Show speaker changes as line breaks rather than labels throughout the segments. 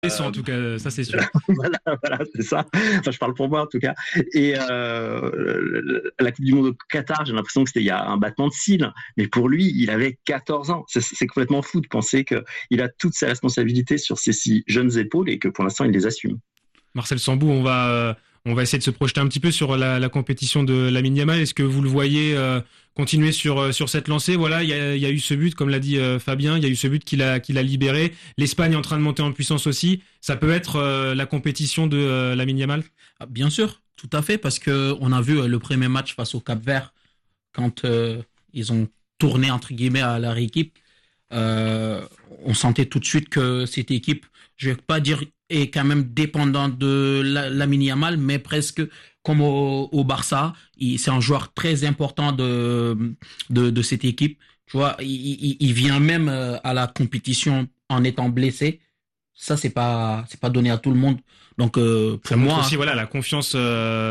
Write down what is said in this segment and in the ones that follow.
En tout cas, ça c'est sûr.
Voilà, c'est ça. Enfin, je parle pour moi en tout cas. Et la Coupe du Monde au Qatar, j'ai l'impression que c'était il y a un battement de cils. Mais pour lui, il avait 14 ans. C'est complètement fou de penser qu'il a toutes ses responsabilités sur ses si jeunes épaules et que pour l'instant, il les assume.
Marcel Sambou, on va essayer de se projeter un petit peu sur la compétition de Lamine Yamal. Est-ce que vous le voyez continuer sur cette lancée? Voilà, il y a eu ce but, comme l'a dit Fabien, il y a eu ce but qu'il a libéré. L'Espagne est en train de monter en puissance aussi. Ça peut être la compétition de Lamine Yamal?
Bien sûr, tout à fait, parce que on a vu le premier match face au Cap-Vert quand ils ont tourné entre guillemets à leur équipe. On sentait tout de suite que cette équipe, je vais pas dire est quand même dépendante de Lamine Yamal, mais presque comme au Barça. C'est un joueur très important de cette équipe. Tu vois, il vient même à la compétition en étant blessé. Ça, c'est pas donné à tout le monde. Donc, pour moi
aussi, voilà, la confiance qu'il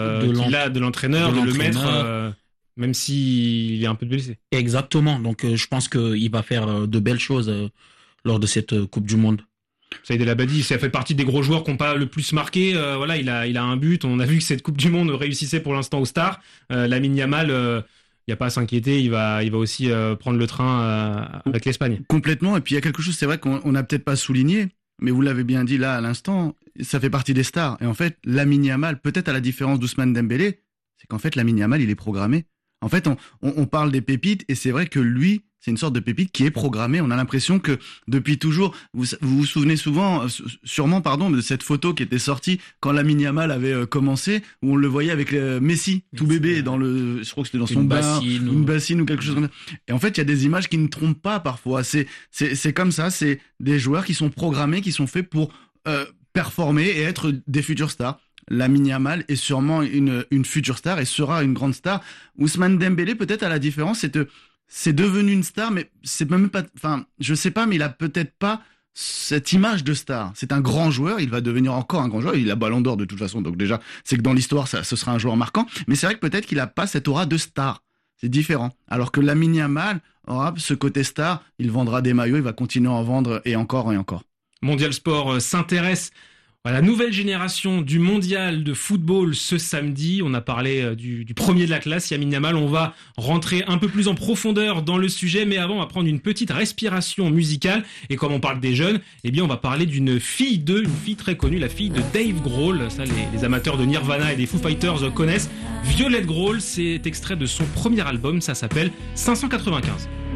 a de l'entraîneur, de le mettre, même s'il est un peu blessé.
Exactement. Donc, je pense qu'il va faire de belles choses lors de cette Coupe du Monde.
Saïd El Abadi, ça fait partie des gros joueurs qui n'ont pas le plus marqué. Voilà, il a un but. On a vu que cette Coupe du Monde réussissait pour l'instant aux stars. Lamine Yamal, il n'y a pas à s'inquiéter. Il va aussi prendre le train avec l'Espagne.
Complètement. Et puis il y a quelque chose, c'est vrai qu'on n'a peut-être pas souligné, mais vous l'avez bien dit là à l'instant, ça fait partie des stars. Et en fait, Lamine Yamal, peut-être à la différence d'Ousmane Dembélé, c'est qu'en fait, Lamine Yamal, il est programmé. En fait, on parle des pépites et c'est vrai que lui, c'est une sorte de pépite qui est programmée. On a l'impression que depuis toujours, vous vous souvenez sûrement, de cette photo qui était sortie quand Lamine Yamal avait commencé, où on le voyait avec Messi, tout bébé, je crois que c'était dans son bain, une bassine ou quelque chose comme ça. Et en fait, il y a des images qui ne trompent pas parfois. C'est comme ça, c'est des joueurs qui sont programmés, qui sont faits pour performer et être des futures stars. Lamine Yamal est sûrement une future star et sera une grande star. Ousmane Dembélé, peut-être à la différence, c'est devenu une star, mais c'est même pas, enfin, je sais pas, mais il a peut-être pas cette image de star. C'est un grand joueur, il va devenir encore un grand joueur. Il a Ballon d'Or de toute façon, donc déjà, c'est que dans l'histoire, ce sera un joueur marquant. Mais c'est vrai que peut-être qu'il a pas cette aura de star. C'est différent. Alors que Lamine Yamal aura ce côté star, il vendra des maillots, il va continuer à en vendre et encore et encore.
Mondial Sport s'intéresse à la nouvelle génération du mondial de football ce samedi. On a parlé du premier de la classe, Lamine Yamal. On va rentrer un peu plus en profondeur dans le sujet, mais avant, on va prendre une petite respiration musicale. Et comme on parle des jeunes, eh bien, on va parler d'une fille très connue, la fille de Dave Grohl. Ça, les amateurs de Nirvana et des Foo Fighters connaissent. Violette Grohl, c'est extrait de son premier album. Ça s'appelle 595.